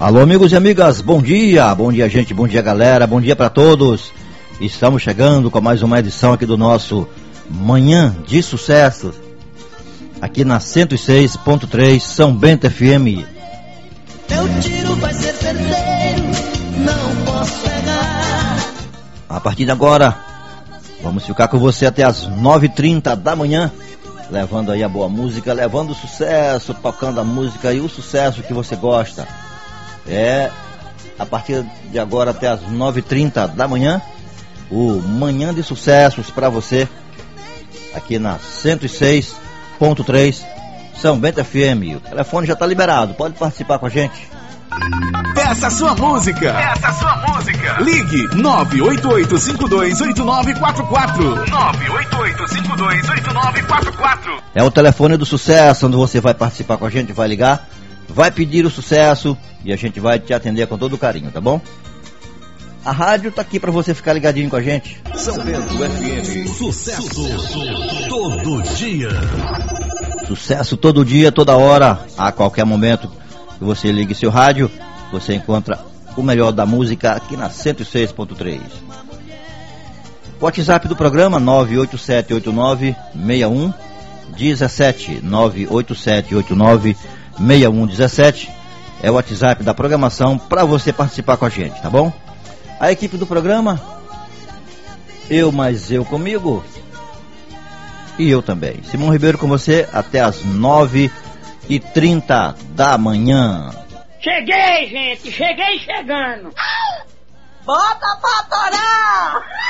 Alô, amigos e amigas, bom dia, gente, bom dia, galera, bom dia para todos. Estamos chegando com mais uma edição aqui do nosso Manhã de Sucesso, aqui na 106.3 São Bento FM. Meu tiro vai ser certeiro, não posso pegar. A partir de agora, vamos ficar com você até as 9h30 da manhã, levando aí a boa música, levando o sucesso, tocando a música e o sucesso que você gosta. A partir de agora até as 9h30 da manhã, o Manhã de Sucessos para você, aqui na 106.3 São Bento FM. O telefone já está liberado, pode participar com a gente. Peça sua música. Ligue 988-528944. 988-528944. É o telefone do sucesso, onde você vai participar com a gente, vai ligar, vai pedir o sucesso e a gente vai te atender com todo carinho, tá bom? A rádio tá aqui para você ficar ligadinho com a gente. São Bento FM. Sucesso todo dia. Sucesso todo dia, toda hora, a qualquer momento que você ligue seu rádio, você encontra o melhor da música aqui na 106.3. O WhatsApp do programa 987896117, 987896117 é o WhatsApp da programação para você participar com a gente, tá bom? A equipe do programa, eu mais eu comigo e eu também. Simão Ribeiro com você até as 9h30 da manhã. Cheguei, gente, cheguei chegando. Bota pra torar!